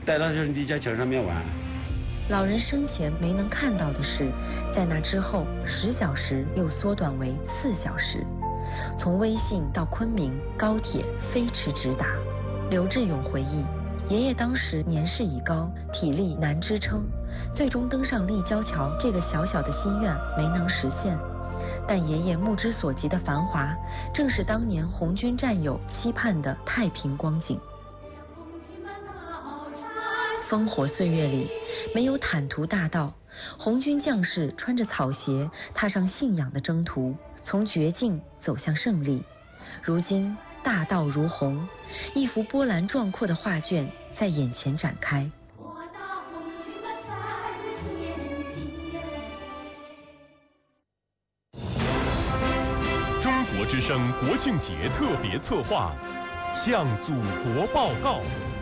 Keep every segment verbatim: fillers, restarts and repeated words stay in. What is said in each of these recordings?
带到就是立交桥上面玩。 老人生前没能看到的是，在那之后十小时又缩短为四小时。从威信到昆明，高铁飞驰直达。刘志勇回忆，爷爷当时年事已高，体力难支撑，最终登上立交桥这个小小的心愿没能实现。但爷爷目之所及的繁华，正是当年红军战友期盼的太平光景。烽火岁月里，没有坦途大道，红军将士穿着草鞋，踏上信仰的征途，从绝境走向胜利。如今大道如虹，一幅波澜壮阔的画卷在眼前展开。 中国之声国庆节特别策划，向祖国报告。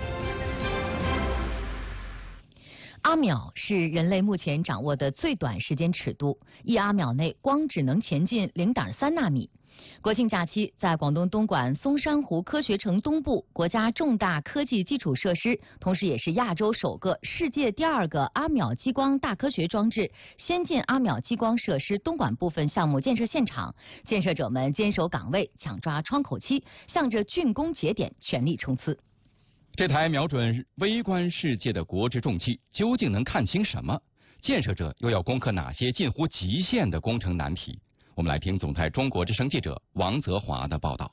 阿秒是人类目前掌握的最短时间尺度，一阿秒内光只能前进 零点三纳米。国庆假期，在广东东莞松山湖科学城东部国家重大科技基础设施，同时也是亚洲首个、世界第二个阿秒激光大科学装置先进阿秒激光设施东莞部分项目建设现场，建设者们坚守岗位，抢抓窗口期，向着竣工节点全力冲刺。 这台瞄准微观世界的国之重器究竟能看清什么？建设者又要攻克哪些近乎极限的工程难题？我们来听总台中国之声记者王泽华的报道。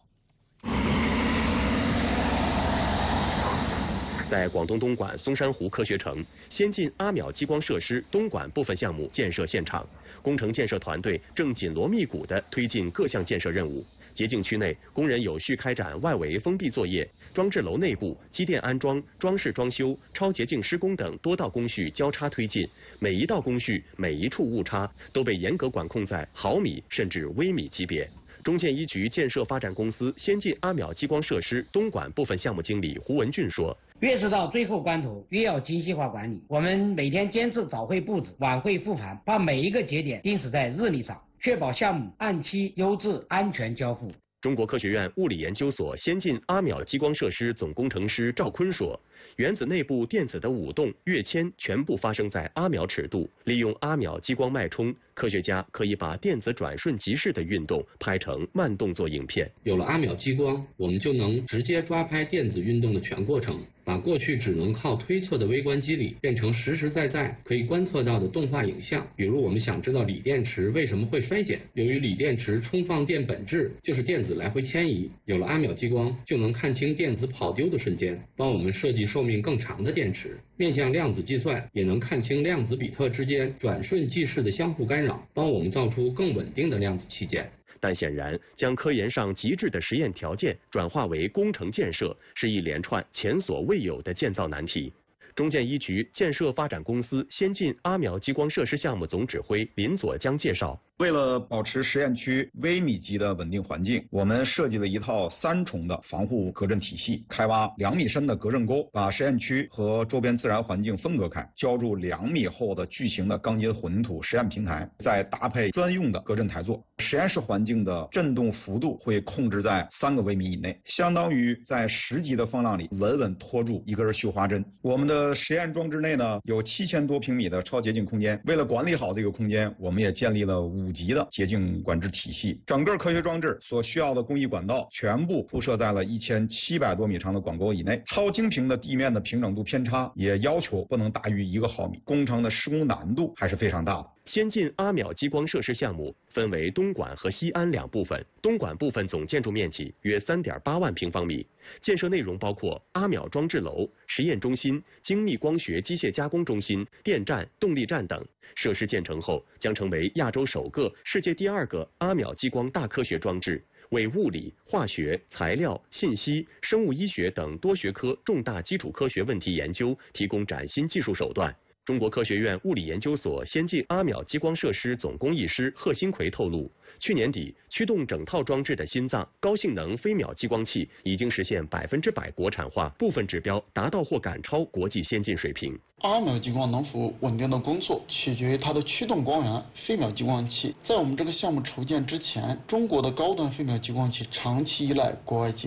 在广东东莞松山湖科学城，先进阿秒激光设施东莞部分项目建设现场，工程建设团队正紧锣密鼓地推进各项建设任务。洁净区内，工人有序开展外围封闭作业，装置楼内部机电安装、装饰装修、超洁净施工等多道工序交叉推进，每一道工序、每一处误差都被严格管控在毫米甚至微米级别。中建一局建设发展公司先进阿秒激光设施东莞部分项目经理胡文俊说：“ 越是到最后关头，越要精细化管理。我们每天坚持早会布置，晚会复盘，把每一个节点定死在日历上，确保项目按期、优质、安全交付。” 中国科学院物理研究所先进阿秒激光设施总工程师赵坤说：“原子内部电子的舞动、跃迁全部发生在阿秒尺度，利用阿秒激光脉冲，科学家可以把电子转瞬即逝的运动拍成慢动作影片。 有了阿秒激光，我们就能直接抓拍电子运动的全过程，把过去只能靠推测的微观机理变成实实在在可以观测到的动画影像。比如我们想知道锂电池为什么会衰减，由于锂电池充放电本质就是电子来回迁移，有了阿秒激光就能看清电子跑丢的瞬间，帮我们设计寿命更长的电池。面向量子计算，也能看清量子比特之间转瞬即逝的相互干扰，帮我们造出更稳定的量子器件。 但显然，将科研上极致的实验条件转化为工程建设，是一连串前所未有的建造难题。中建一局建设发展公司先进阿秒激光设施项目总指挥林佐江介绍： 为了保持实验区微米级的稳定环境，我们设计了一套三重的防护隔震体系，开挖两米深的隔震沟，把实验区和周边自然环境分隔开，浇筑两米厚的巨型的钢筋混凝土实验平台，再搭配专用的隔震台座。实验室环境的震动幅度会控制在三个微米以内，相当于在十级的风浪里稳稳拖住一根绣花针。我们的实验装置内呢有七千多平米的超洁净空间，为了管理好这个空间，我们也建立了五级的洁净管制体系。整个科学装置所需要的工艺管道全部铺设在了一千七百多米长的管沟以内，超精平的地面的平整度偏差也要求不能大于一个毫米，工程的施工难度还是非常大的。 先进阿秒激光设施项目分为东莞和西安两部分，东莞部分总建筑面积约 三点八万平方米，建设内容包括阿秒装置楼、实验中心、精密光学机械加工中心、电站、动力站等。设施建成后，将成为亚洲首个、世界第二个阿秒激光大科学装置，为物理、化学、材料、信息、生物医学等多学科重大基础科学问题研究提供崭新技术手段。中国科学院物理研究所先进阿秒激光设施总工艺师贺新奎透露，去年底驱动整套装置的心脏高性能飞秒激光器已经实现百分之百国产化，部分指标达到或赶超国际先进水平。 阿秒激光能否稳定的工作，取决于它的驱动光源飞秒激光器。在我们这个项目筹建之前，中国的高端飞秒激光器长期依赖国外进口，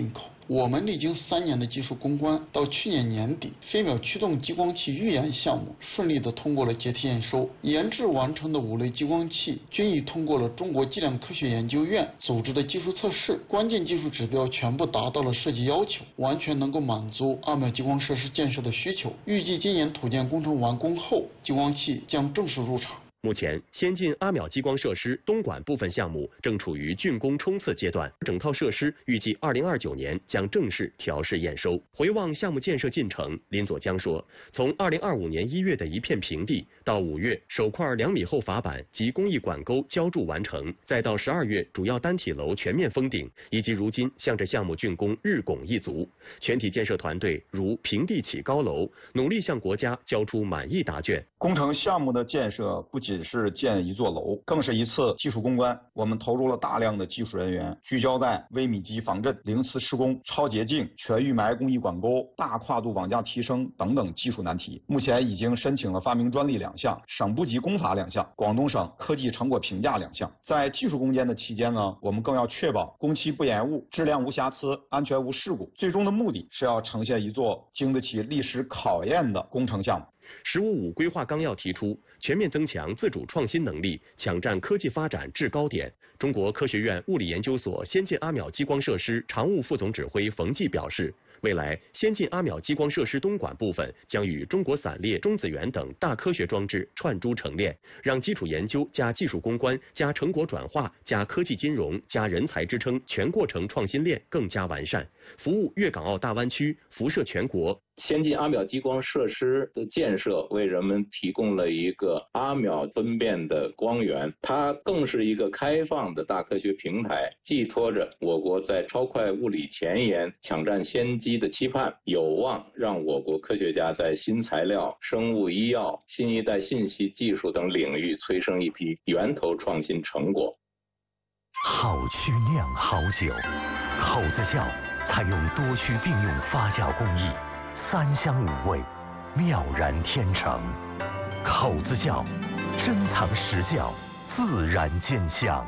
我们历经三年的技术攻关，到去年年底，飞秒驱动激光器预研项目顺利的通过了阶梯验收，研制完成的五类激光器均已通过了中国计量科学研究院组织的技术测试，关键技术指标全部达到了设计要求，完全能够满足阿秒激光设施建设的需求。预计今年土建工程完工后，激光器将正式入场。 目前，先进阿秒激光设施东莞部分项目正处于竣工冲刺阶段，整套设施预计二零二九年将正式调试验收。回望项目建设进程，林佐江说，从二零二五年一月的一片平地，到五月首块两米厚法板及工艺管沟浇筑完成，再到十二月主要单体楼全面封顶，以及如今向着项目竣工日拱一卒，全体建设团队如平地起高楼，努力向国家交出满意答卷。 工程项目的建设不仅是建一座楼，更是一次技术攻关。我们投入了大量的技术人员，聚焦在微米级防震、零次施工、超洁净、全预埋工艺管沟、大跨度网架提升等等技术难题。目前已经申请了发明专利两项、省部级工法两项、广东省科技成果评价两项。在技术攻坚的期间呢，我们更要确保工期不延误、质量无瑕疵、安全无事故。最终的目的是要呈现一座经得起历史考验的工程项目。 十五五规划纲要提出，全面增强自主创新能力，抢占科技发展制高点。中国科学院物理研究所先进阿秒激光设施常务副总指挥冯骥表示，未来先进阿秒激光设施东莞部分将与中国散列、中子源等大科学装置串珠成链，让基础研究加技术攻关加成果转化加科技金融加人才支撑全过程创新链更加完善，服务粤港澳大湾区，辐射全国。 先进阿秒激光设施的建设为人们提供了一个阿秒分辨的光源，它更是一个开放的大科学平台，寄托着我国在超快物理前沿抢占先机的期盼，有望让我国科学家在新材料、生物医药、新一代信息技术等领域催生一批源头创新成果。 好曲酿好酒，口子窖采用多区并用发酵工艺，三香五味，妙然天成。口子窖，珍藏实窖，自然见香。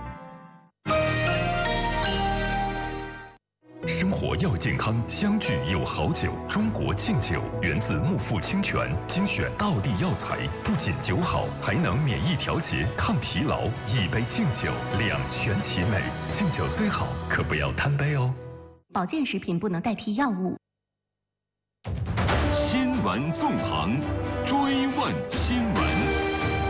生活要健康，相聚有好酒。中国敬酒源自木富清泉，精选道地药材，不仅酒好，还能免疫调节、抗疲劳。一杯敬酒，两全其美。敬酒虽好，可不要贪杯哦。 保健食品不能代替药物。 新闻纵横，追问新闻。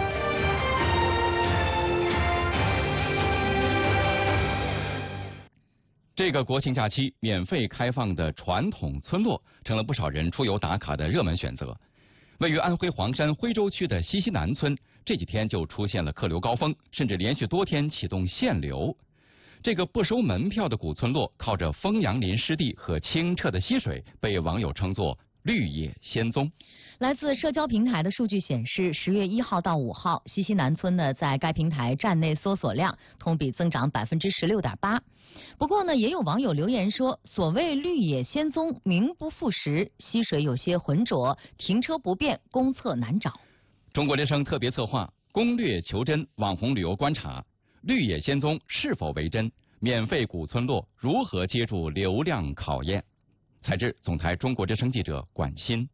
这个国庆假期，免费开放的传统村落成了不少人出游打卡的热门选择。位于安徽黄山徽州区的西溪南村，这几天就出现了客流高峰，甚至连续多天启动限流。这个不收门票的古村落，靠着枫杨林湿地和清澈的溪水，被网友称作绿野仙踪。 来自社交平台的数据显示，十月一号到五号，西溪南村呢在该平台站内搜索量同比增长百分之十六点八。不过呢，也有网友留言说，所谓绿野仙踪名不副实，溪水有些浑浊，停车不便，公厕难找。 中国之声特别策划攻略求真网红旅游观察，绿野仙踪是否为真？免费古村落如何接住流量考验？采制总台中国之声记者管欣。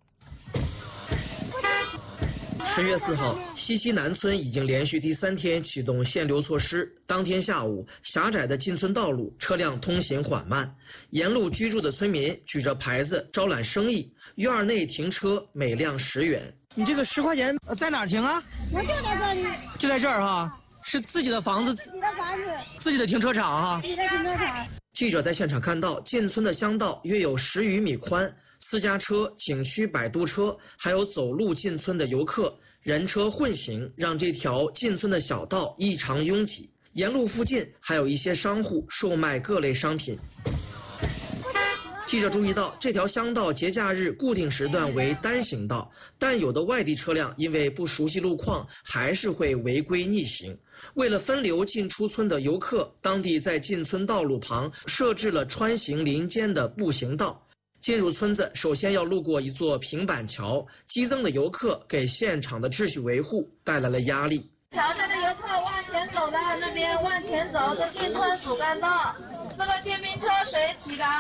十月四号，西溪南村已经连续第三天启动限流措施。当天下午，狭窄的进村道路车辆通行缓慢，沿路居住的村民举着牌子招揽生意，院内停车每辆十元。你这个十块钱在哪儿停啊？ 我就在这里。 就在这儿哈？是自己的房子？ 自己的房子。 自己的停车场哈？ 自己的停车场。 记者在现场看到，进村的乡道约有十余米宽。私家车、景区摆渡车，还有走路进村的游客，人车混行，让这条进村的小道异常拥挤。沿路附近还有一些商户售卖各类商品。记者注意到，这条乡道节假日固定时段为单行道，但有的外地车辆因为不熟悉路况，还是会违规逆行。为了分流进出村的游客，当地在进村道路旁设置了穿行林间的步行道。进入村子，首先要路过一座平板桥，激增的游客给现场的秩序维护带来了压力。 桥下的游客往前走的，那边往前走，这进村主干道。这个电瓶车谁骑的？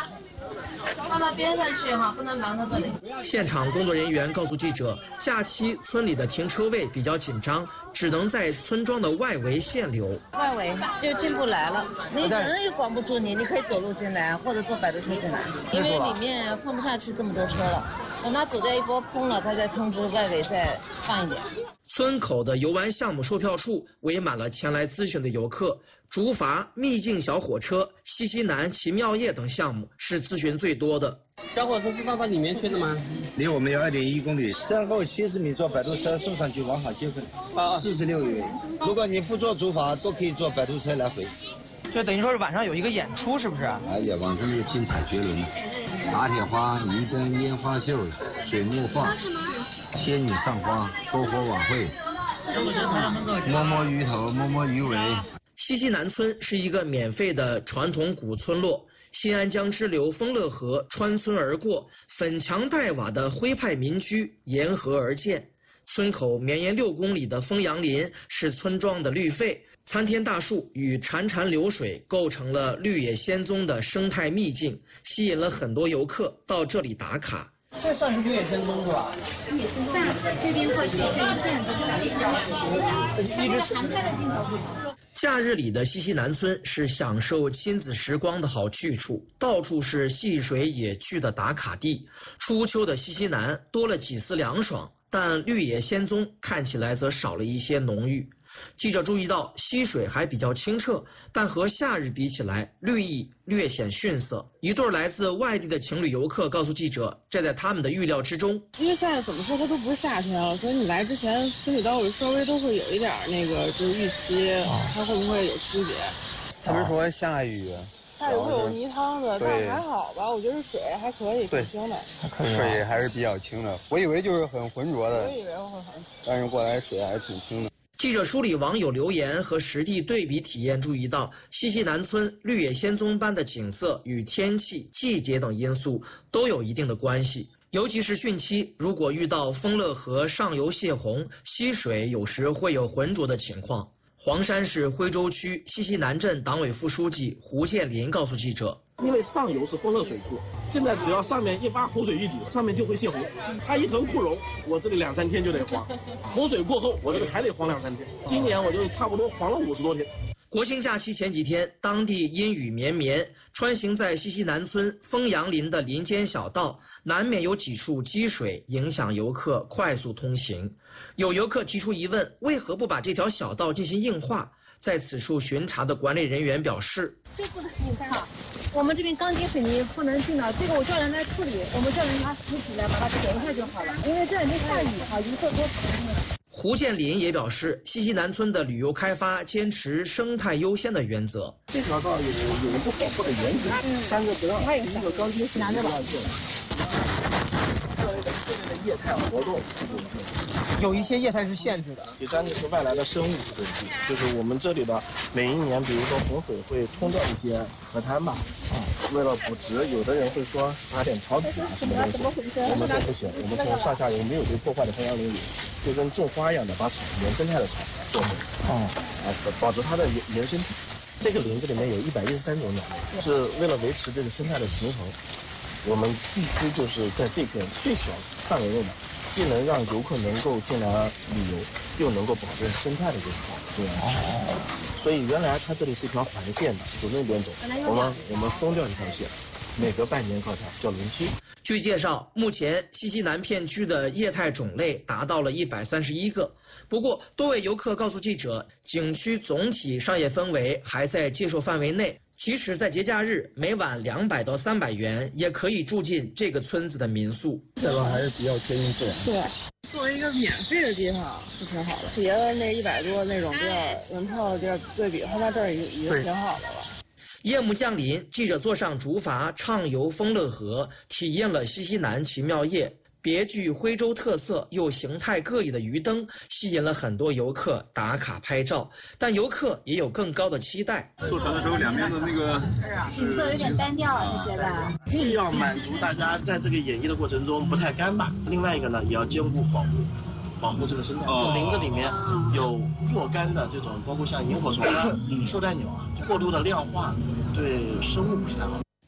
放到边上去哈，不能拦到这里。 现场工作人员告诉记者，假期村里的停车位比较紧张，只能在村庄的外围限流。 外围就进不来了，你人也管不住你，你可以走路进来，或者坐摆渡车进来，因为里面放不下去这么多车了。等他走掉一波空了，他再通知外围再放一点。 村口的游玩项目售票处围满了前来咨询的游客，竹筏、秘境小火车、西西南奇妙夜等项目是咨询最多的。 小火车是到到里面去的吗？离我们有二点一公里，身后七十米坐摆渡车送上去往返积分，啊，四十六元。如果你不坐竹筏，都可以坐摆渡车来回。 就等于说是晚上有一个演出，是不是？ 哎呀，晚上就精彩绝伦，打铁花、泥灯、烟花秀、水墨画、仙女上花、篝火晚会、摸摸鱼头、摸摸鱼尾。 西西南村是一个免费的传统古村落，新安江支流丰乐河穿村而过，粉墙黛瓦的徽派民居沿河而建。村口绵延六公里的枫杨林是村庄的绿肺，参天大树与潺潺流水构成了绿野仙踪的生态秘境，吸引了很多游客到这里打卡。 这算是绿野仙踪是吧？ 也是在这边过去这一线的，一直常态的镜头会。 假日里的西西南村是享受亲子时光的好去处，到处是戏水野趣的打卡地。初秋的西西南多了几丝凉爽，但绿野仙踪看起来则少了一些浓郁。记者注意到溪水还比较清澈，但和夏日比起来，绿意略显逊色。一对来自外地的情侣游客告诉记者，这在他们的预料之中。 因为现在怎么说它都不是夏天了，所以你来之前心里都稍微都会有一点那个就是预期，它会不会有区别？ 他们说下雨。 下雨会有泥汤的，但还好吧，我觉得水还可以，挺清的。 水还是比较清的，我以为就是很浑浊的。 我以为会很。 但是过来水还是挺清的。 记者梳理网友留言和实地对比体验，注意到西西南村绿野仙踪般的景色与天气、季节等因素都有一定的关系。尤其是汛期，如果遇到丰乐河上游泄洪，溪水有时会有浑浊的情况。黄山市徽州区西西南镇党委副书记胡建林告诉记者， 因为上游是丰乐水库，现在只要上面一发洪水预警，上面就会泄洪。它一囤库容，我这里两三天就得黄。洪水过后，我这里还得黄两三天。今年我就差不多黄了五十多天。 国庆假期前几天，当地阴雨绵绵，穿行在西西南村枫杨林的林间小道，难免有几处积水，影响游客快速通行。有游客提出疑问，为何不把这条小道进行硬化？在此处巡查的管理人员表示， 这不能硬化，我们这边钢筋水泥不能进了，这个我叫人来处理，我们叫人拿石子来把它填一下就好了，因为这两天下雨啊，游客多。 胡建林也表示，西西南村的旅游开发坚持生态优先的原则。 这条道有有一个保护的原则，三个不让，第一个钢筋水泥不让进，第二个这边的业态活动是不能进， 有一些业态是限制的。 第三就是外来的生物不准进，就是我们这里的每一年，比如说洪水会冲掉一些河滩吧，啊，为了补植，有的人会说拿点草籽啊什么东西，我们这不行，我们从上下游没有被破坏的枫杨林里，就跟种花一样的把草原生态的草做回来，啊，保持它的原原生体。这个林子里面有一百一十三种鸟类，是为了维持这个生态的平衡，我们必须就是在这片最小范围内的，既能让游客能够进来旅游，又能够保证生态的这个多样性。所以原来它这里是一条环线的，从那边走，我们我们松掉一条线，每隔半年靠它叫轮期。 据介绍，目前西西南片区的业态种类达到了一百三十一个。不过，多位游客告诉记者，景区总体商业氛围还在接受范围内。即使在节假日，每晚两百到三百元也可以住进这个村子的民宿。 这个还是比较接近自然。 对，作为一个免费的地方是挺好的。别的那一百多那种地儿，门票的地儿对比，他那这儿已已经挺好的了。 夜幕降临，记者坐上竹筏畅游丰乐河，体验了西西南奇妙夜。别具徽州特色又形态各异的鱼灯吸引了很多游客打卡拍照，但游客也有更高的期待。 坐船的时候，两边的那个景色有点单调啊，你觉得？ 既要满足大家在这个演绎的过程中不太干巴，另外一个呢，也要兼顾保护。保护这个生态，哦、林子里面有若干的这种，包括像萤火虫啊、绶带鸟啊，过度的量化对生物不是太好。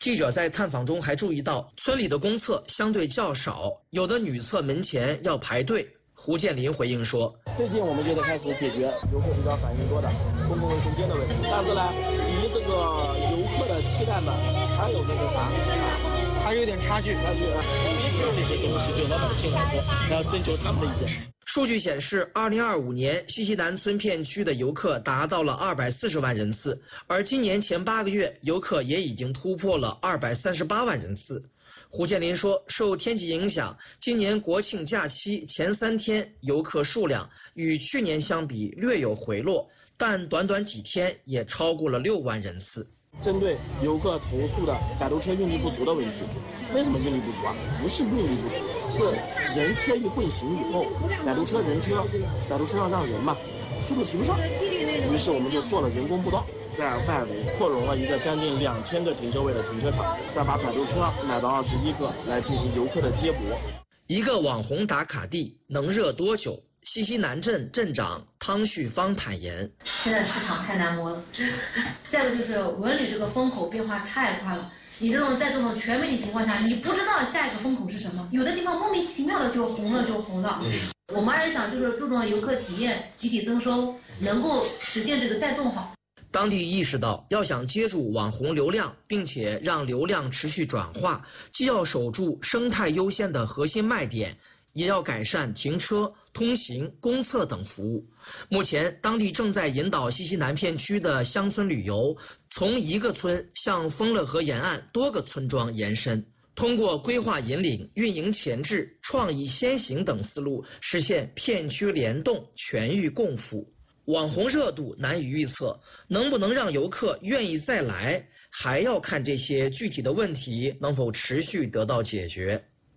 记者在探访中还注意到，村里的公厕相对较少，有的女厕门前要排队。胡建林回应说：“ 最近我们就得开始解决游客比较反映多的公共卫生间的问题，但是呢，离这个游客的期待呢，还有那个啥，还有点差距，差距啊。这些东西对老百姓来说，要征求他们的意见。” 数据显示，二零二五年西溪南村片区的游客达到了二百四十万人次，而今年前八个月，游客也已经突破了二百三十八万人次。胡建林说，受天气影响，今年国庆假期前三天游客数量与去年相比略有回落，但短短几天也超过了六万人次。 针对游客投诉的摆渡车运力不足的问题，为什么运力不足啊？不是运力不足，是人车一混行以后，摆渡车人车，摆渡车要让人嘛，速度提不上，于是我们就做了人工步道。在外围扩容了一个将近两千个停车位的停车场，再把摆渡车买到二十一个来进行游客的接驳。 一个网红打卡地能热多久？西溪南镇镇长汤旭芳坦言： 现在市场太难摸了，再一个就是文旅这个风口变化太快了。你这种在这种全媒体情况下，你不知道下一个风口是什么，有的地方莫名其妙的就红了就红了。嗯、我们还是想就是注重游客体验，集体增收，能够实现这个带动好。 当地意识到，要想接住网红流量，并且让流量持续转化，既要守住生态优先的核心卖点，也要改善停车、通行、公厕等服务。目前，当地正在引导西溪南片区的乡村旅游，从一个村向丰乐河沿岸多个村庄延伸，通过规划引领、运营前置、创意先行等思路，实现片区联动、全域共辅。网红热度难以预测，能不能让游客愿意再来，还要看这些具体的问题能否持续得到解决。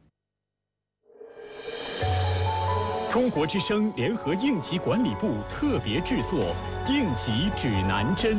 中国之声联合应急管理部特别制作《应急指南针》。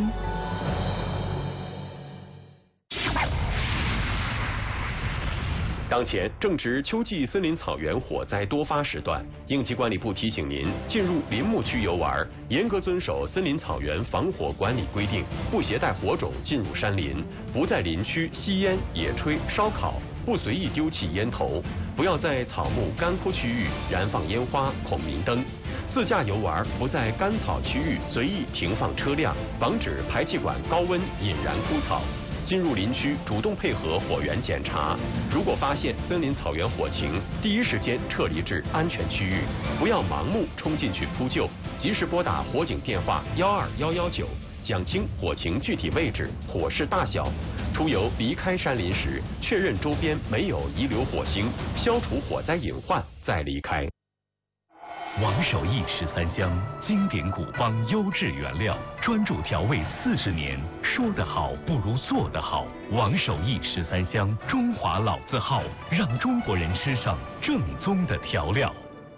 当前正值秋季森林草原火灾多发时段，应急管理部提醒您，进入林木区游玩，严格遵守森林草原防火管理规定，不携带火种进入山林，不在林区吸烟、野炊、烧烤，不随意丢弃烟头，不要在草木干枯区域燃放烟花、孔明灯。自驾游玩，不在干草区域随意停放车辆，防止排气管高温引燃枯草。进入林区，主动配合火源检查。如果发现森林草原火情，第一时间撤离至安全区域，不要盲目冲进去扑救，及时拨打火警电话幺二幺幺九，讲清火情具体位置、火势大小。出游离开山林时，确认周边没有遗留火星，消除火灾隐患，再离开。 王守义十三香，经典古方，优质原料，专注调味四十年。说得好不如做得好。王守义十三香，中华老字号，让中国人吃上正宗的调料。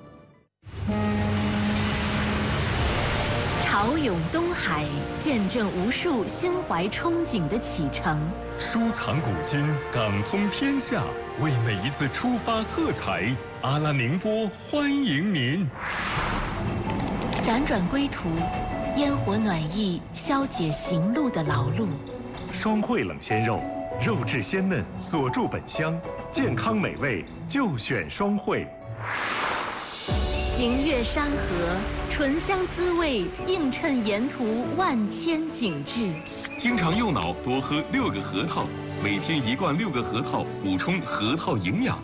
潮涌东海，见证无数心怀憧憬的启程。 收藏古今，感通天下，为每一次出发喝彩。阿拉宁波欢迎您。 辗转归途，烟火暖意消解行路的劳碌。 双汇冷鲜肉，肉质鲜嫩，锁住本香，健康美味就选双汇。 行越山河，醇香滋味映衬沿途万千景致。 经常右脑多喝六个核桃，每天一罐六个核桃，补充核桃营养。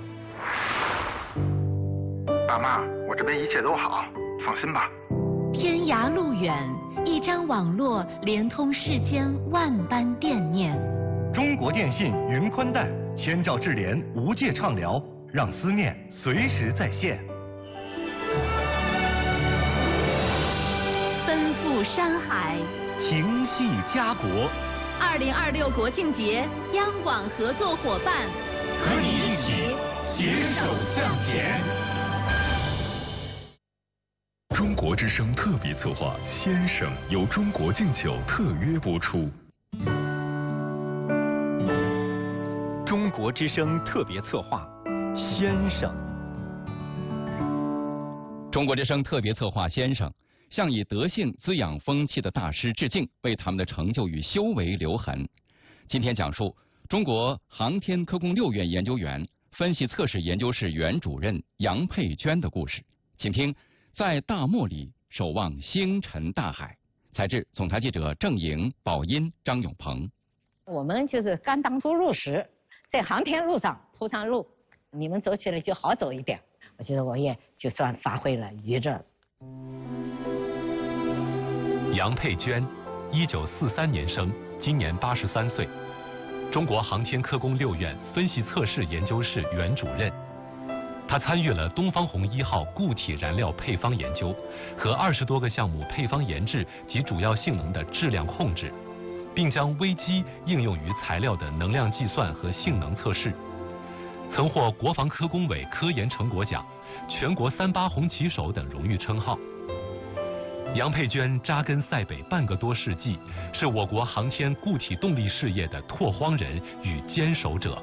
爸妈，我这边一切都好，放心吧。 天涯路远，一张网络连通世间万般惦念。 中国电信云宽带，千兆智联无界畅聊，让思念随时在线。 奔赴山海， 情系家国。 二零二六国庆节，央广合作伙伴， 和你一起携手向前。中国之声特别策划《先生》由中国敬酒特约播出。 中国之声特别策划《先生》。 中国之声特别策划《先生》。向以德性滋养风气的大师致敬，为他们的成就与修为留痕。今天讲述中国航天科工六院研究员、分析测试研究室原主任杨佩娟的故事，请听《在大漠里守望星辰大海》。采自总台记者郑莹、宝音、张永鹏。 我们就是刚当初入时，在航天路上铺上路，你们走起来就好走一点。我觉得我也就算发挥了余热。 杨佩娟，一九四三年生，今年八十三岁，中国航天科工六院分析测试研究室原主任。他参与了东方红一号固体燃料配方研究和二十多个项目配方研制及主要性能的质量控制，并将微机应用于材料的能量计算和性能测试，曾获国防科工委科研成果奖、全国三八红旗手等荣誉称号。杨佩娟扎根塞北半个多世纪，是我国航天固体动力事业的拓荒人与坚守者。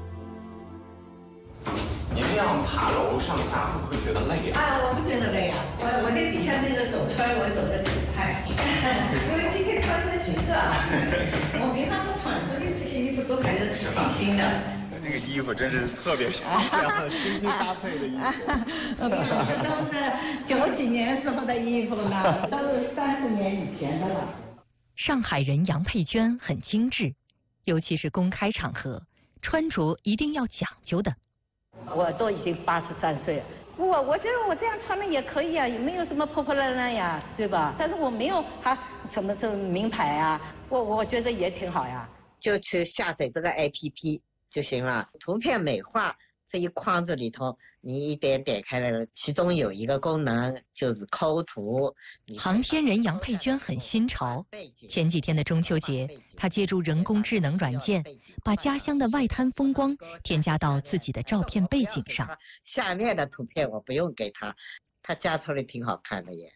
你这样爬楼上下会不会觉得累啊？ 啊，我不觉得累啊，我我这底下那个走圈我走的挺快，因为今天穿的橘色啊，我平常不穿，所以这些衣服都还是挺新的。 这个衣服真是特别漂亮，新新搭配的衣服。 这都是九几年时候的衣服了，都是三十年以前的了。 上海人杨佩娟很精致，尤其是公开场合，穿着一定要讲究的。 我都已经八十三岁了，我我觉得我这样穿的也可以啊，也没有什么破破烂烂呀，对吧？但是我没有还什么这名牌啊，我我觉得也挺好呀。 就去下载这个 A P P 就行了，图片美化这一框子里头，你一点点开来了，其中有一个功能就是抠图。 航天人杨佩娟很新潮，前几天的中秋节，她借助人工智能软件，把家乡的外滩风光添加到自己的照片背景上。 下面的图片我不用给他，他加出来挺好看的耶。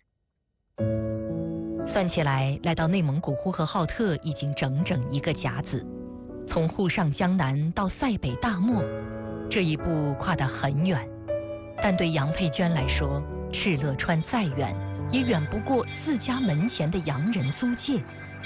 算起来，来到内蒙古呼和浩特已经整整一个甲子，从沪上江南到塞北大漠，这一步跨得很远。但对杨佩娟来说，敕勒川再远，也远不过自家门前的洋人租界。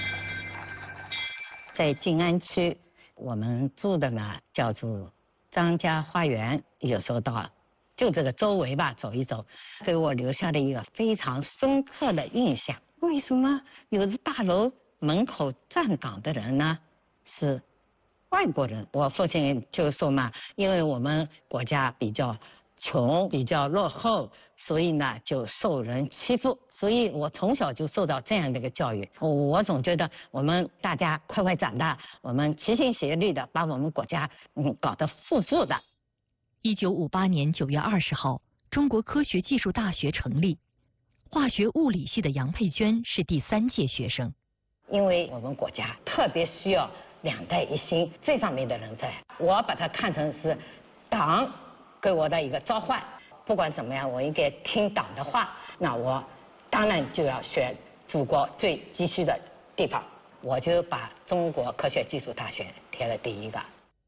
在静安区，我们住的呢叫做张家花园，有时候到就这个周围吧走一走，给我留下了一个非常深刻的印象。为什么有的大楼门口站岗的人呢是外国人？我父亲就说嘛，因为我们国家比较穷，比较落后，所以呢就受人欺负，所以我从小就受到这样的一个教育。我总觉得我们大家快快长大，我们齐心协力的把我们国家嗯搞得富富的。 一九五八年九月二十号，中国科学技术大学成立，化学物理系的杨佩娟是第三届学生。 因为我们国家特别需要两弹一星这方面的人才，我把它看成是党给我的一个召唤。不管怎么样，我应该听党的话，那我当然就要选祖国最急需的地方，我就把中国科学技术大学填了第一个。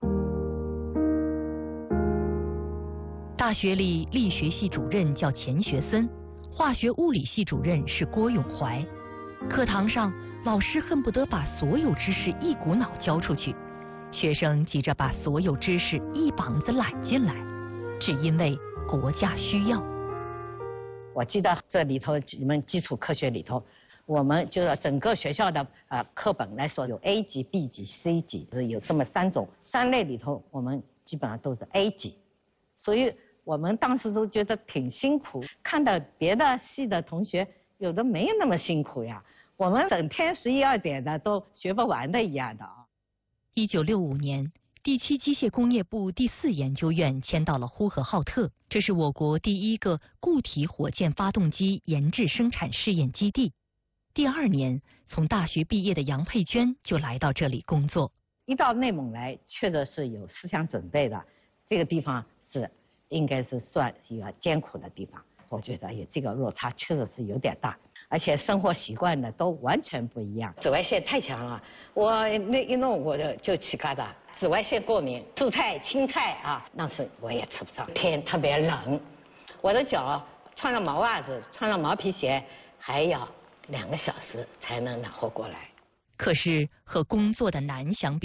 大学里力学系主任叫钱学森，化学物理系主任是郭永怀。课堂上，老师恨不得把所有知识一股脑教出去，学生急着把所有知识一膀子揽进来，只因为国家需要。 我记得这里头你们基础科学里头，我们就是整个学校的呃课本来说有 A 级、B 级、C 级，有这么三种，三类里头我们基本上都是 A 级，所以我们当时都觉得挺辛苦，看到别的系的同学有的没有那么辛苦呀，我们整天十一二点的都学不完的一样的啊。 一九六五年，第七机械工业部第四研究院迁到了呼和浩特，这是我国第一个固体火箭发动机研制生产试验基地。第二年，从大学毕业的杨佩娟就来到这里工作。 一到内蒙来，确实是有思想准备的，这个地方是应该是算一个艰苦的地方，我觉得也这个落差确实是有点大，而且生活习惯呢都完全不一样。紫外线太强了，我那一弄我就就起疙瘩，紫外线过敏，蔬菜青菜啊，那是我也吃不上。天特别冷，我的脚穿了毛袜子，穿了毛皮鞋，还要两个小时才能暖和过来。 可是和工作的难相比，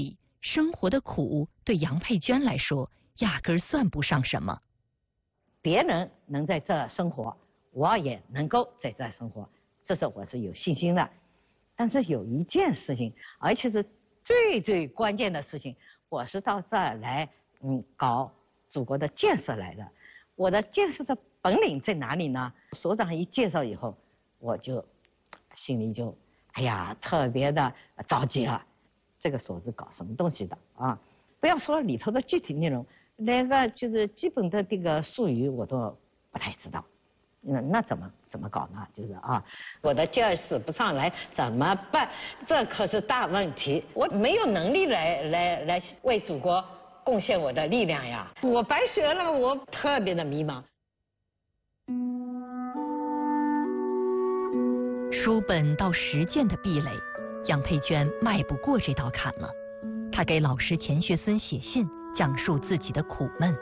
生活的苦对杨佩娟来说压根儿算不上什么。 别人能在这生活，我也能够在这生活，这是我是有信心的。但是有一件事情，而且是最最关键的事情，我是到这儿来，嗯，搞祖国的建设来的。我的建设的本领在哪里呢？所长一介绍以后，我就心里就，哎呀，特别的着急了。这个所是搞什么东西的啊？不要说里头的具体内容，连个就是基本的这个术语我都不太知道。那那怎么怎么搞呢？就是啊，我的劲儿使不上来怎么办？这可是大问题。我没有能力来来来为祖国贡献我的力量呀！我白学了，我特别的迷茫。 书本到实践的壁垒，杨佩娟迈不过这道坎了。她给老师钱学森写信，讲述自己的苦闷。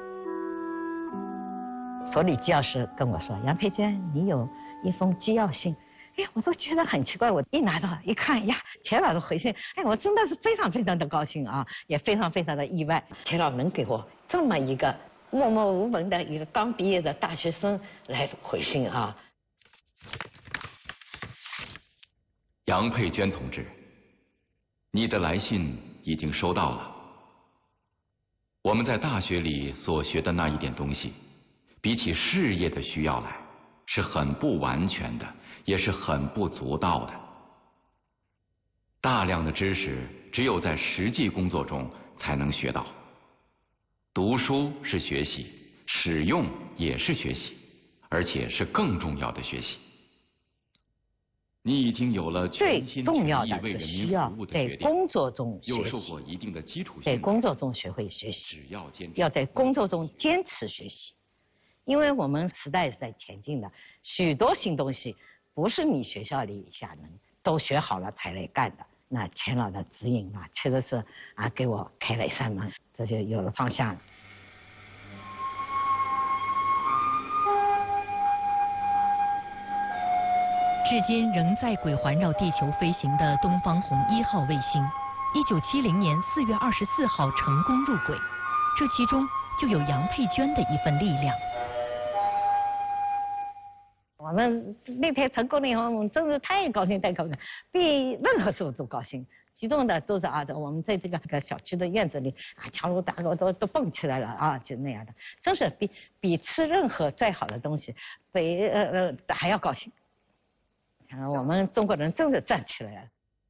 所里纪要师跟我说：“杨佩娟，你有一封纪要信。”哎，我都觉得很奇怪。我一拿到一看呀，钱老的回信，哎，我真的是非常非常的高兴啊，也非常非常的意外。钱老能给我这么一个默默无闻的一个刚毕业的大学生来回信啊。 杨佩娟同志，你的来信已经收到了。我们在大学里所学的那一点东西，比起事业的需要来，是很不完全的，也是很不足道的。大量的知识只有在实际工作中才能学到。读书是学习，使用也是学习，而且是更重要的学习。你已经有了全心全意为人民服务的决定， 在工作中学习， 又受过一定的基础性， 在工作中学会学习， 只要坚持， 要在工作中坚持学习。因为我们时代是在前进的，许多新东西不是你学校里下能都学好了才来干的。那钱老的指引啊，确实是啊给我开了一扇门，这就有了方向了。 至今仍在轨环绕地球飞行的东方红一号卫星，一九七零年四月二十四号成功入轨，这其中就有杨佩娟的一份力量。 我们那天成功了以后，我们真是太高兴太高兴，比任何时候都高兴。激动的都是啊，我们在这个这个小区的院子里啊，强如大狗都都蹦起来了啊，就那样的，真是比比吃任何再好的东西，比呃呃还要高兴。啊，我们中国人真的站起来了。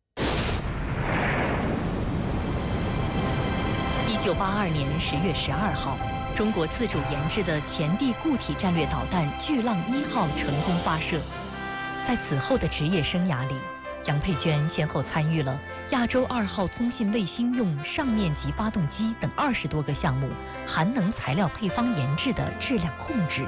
一九八二年十月十二号，中国自主研制的前地固体战略导弹巨浪一号成功发射。在此后的职业生涯里，杨佩娟先后参与了亚洲二号通信卫星用上面级发动机等二十多个项目含能材料配方研制的质量控制。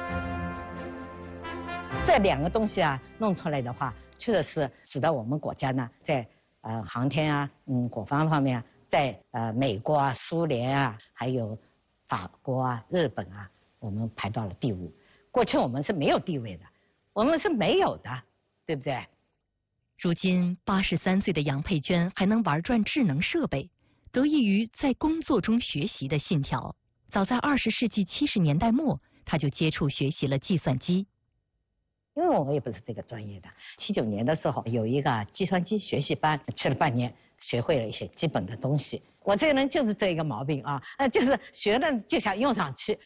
这两个东西啊，弄出来的话，确实是使得我们国家呢，在呃航天啊，嗯国防方面啊，在呃美国啊、苏联啊，还有法国啊、日本啊，我们排到了第五。过去我们是没有地位的，我们是没有的，对不对？ 如今八十三岁的杨佩娟还能玩转智能设备，得益于在工作中学习的信条。早在二十世纪七十年代末，她就接触学习了计算机。 因为我也不是这个专业的，七九年的时候有一个计算机学习班，去了半年，学会了一些基本的东西。我这个人就是这一个毛病啊，呃，就是学了就想用上去。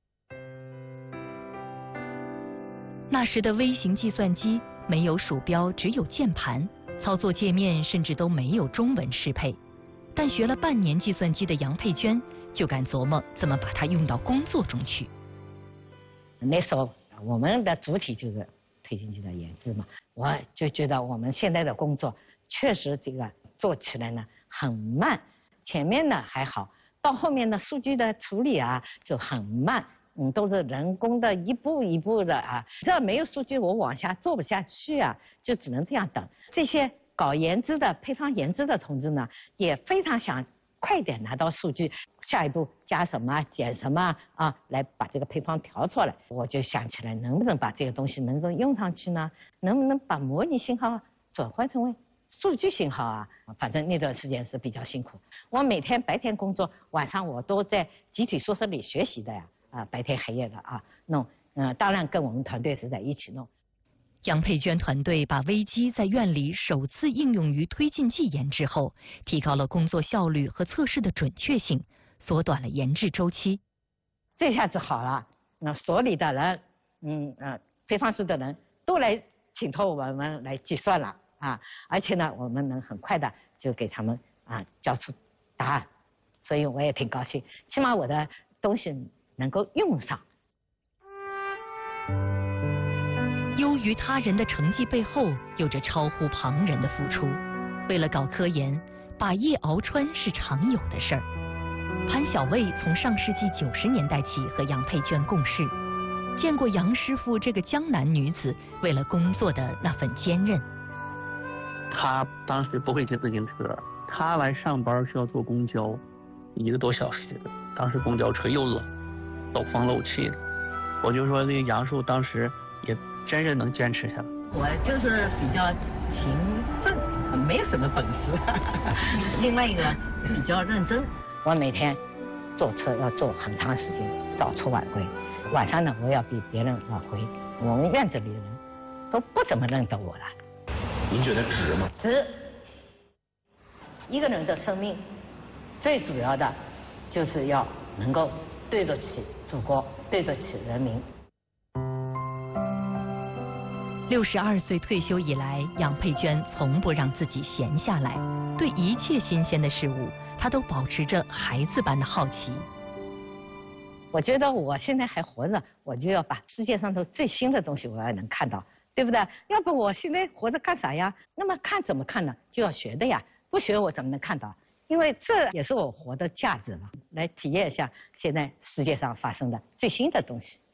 那时的微型计算机没有鼠标，只有键盘，操作界面甚至都没有中文适配。但学了半年计算机的杨佩娟就敢琢磨怎么把它用到工作中去。 那时候我们的主体就是推进器的研制嘛，我就觉得我们现在的工作确实这个做起来呢很慢，前面呢还好，到后面的数据的处理啊就很慢，嗯，都是人工的一步一步的啊，这没有数据我往下做不下去啊，就只能这样等。这些搞研制的配方研制的同志呢，也非常想快点拿到数据，下一步加什么减什么啊，来把这个配方调出来。我就想起来，能不能把这个东西能够用上去呢？能不能把模拟信号转换成为数据信号啊，反正那段时间是比较辛苦。我每天白天工作，晚上我都在集体宿舍里学习的呀，啊，白天黑夜的啊弄，嗯、呃，当然跟我们团队是在一起弄。 杨佩娟团队把微机在院里首次应用于推进剂研制后，提高了工作效率和测试的准确性，缩短了研制周期。 这下子好了，那所里的人，嗯呃，配方室的人都来请托我们来计算了啊，而且呢，我们能很快的就给他们啊交出答案，所以我也挺高兴，起码我的东西能够用上。 优于他人的成绩背后，有着超乎旁人的付出。为了搞科研，把夜熬穿是常有的事儿。潘小卫从上世纪九十年代起和杨佩娟共事，见过杨师傅这个江南女子为了工作的那份坚韧。 她当时不会骑自行车，她来上班需要坐公交，一个多小时。当时公交车又冷，漏风漏气的。我就说这个杨叔当时也真是能坚持下来。 我就是比较勤奋，没有什么本事。另外一个比较认真，我每天坐车要坐很长时间，早出晚归。晚上呢，我要比别人晚回。我们院子里的人都不怎么认得我了。 您觉得值吗？ 值。一个人的生命，最主要的就是要能够对得起祖国，对得起人民。 六十二岁退休以来，杨佩娟从不让自己闲下来，对一切新鲜的事物，她都保持着孩子般的好奇。 我觉得我现在还活着，我就要把世界上的最新的东西我要能看到，对不对？要不我现在活着干啥呀？那么看怎么看呢？就要学的呀，不学我怎么能看到？因为这也是我活的价值嘛，来体验一下现在世界上发生的最新的东西。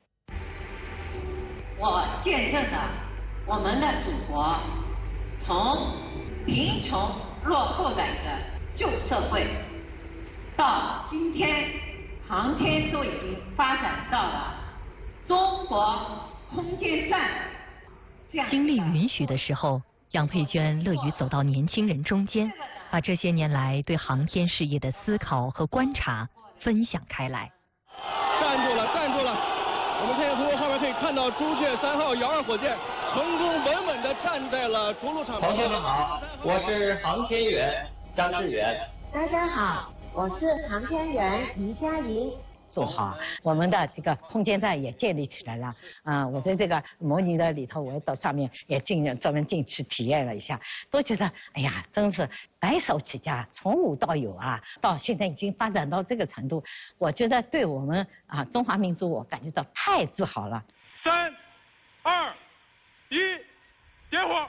我见证了我们的祖国从贫穷落后的一个旧社会，到今天航天都已经发展到了中国空间站。 精力允许的时候，杨佩娟乐于走到年轻人中间，把这些年来对航天事业的思考和观察分享开来。 站住了，站住了！我们现在从后面可以看到朱雀三号遥二火箭成功稳稳地站在了着陆场。 同学们好，我是航天员张志远。 大家好，我是航天员于佳莹。 做好，我们的这个空间站也建立起来了。啊、呃，我在这个模拟的里头，我到上面也进专门进去体验了一下，都觉得哎呀，真是白手起家，从无到有啊，到现在已经发展到这个程度，我觉得对我们啊中华民族，我感觉到太自豪了。 三、二、一，点火！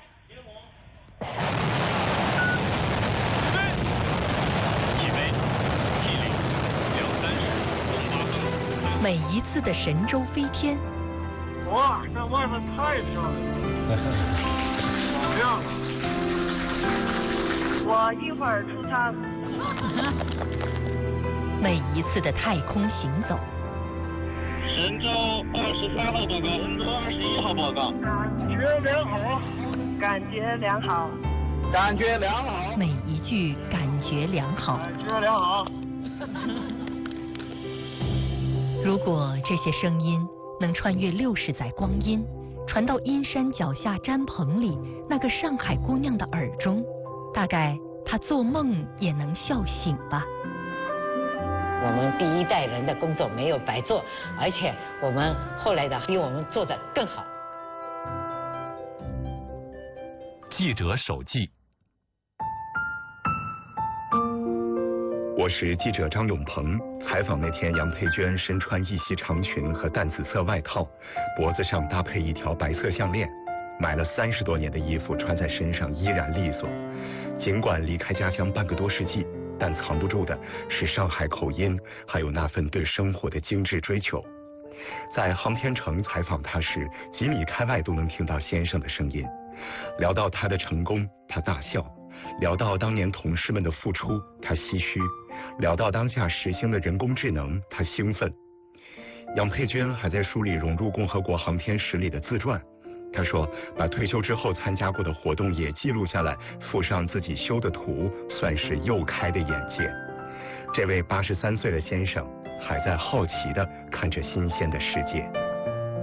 每一次的神舟飞天， 哇，这外面太漂亮了，好亮！ 我一会儿出舱。 每一次的太空行走， 神舟二十三号报告，神舟二十一号报告，感觉良好， 感觉良好， 感觉良好， 每一句感觉良好， 感觉良好。 如果这些声音能穿越六十载光阴，传到阴山脚下毡棚里那个上海姑娘的耳中，大概她做梦也能笑醒吧。 我们第一代人的工作没有白做，而且我们后来的比我们做得更好。 记者手记。 我是记者张永鹏。采访那天，杨佩娟身穿一袭长裙和淡紫色外套，脖子上搭配一条白色项链，买了三十多年的衣服穿在身上依然利索。尽管离开家乡半个多世纪，但藏不住的是上海口音，还有那份对生活的精致追求。在航天城采访他时，几米开外都能听到先生的声音。聊到他的成功，他大笑；聊到当年同事们的付出，他唏嘘；聊到当下实行的人工智能，他兴奋。杨佩娟还在梳理融入共和国航天史里的自传， 他说，把退休之后参加过的活动也记录下来，附上自己修的图，算是又开的眼界。这位八十三岁的先生还在好奇地看着新鲜的世界。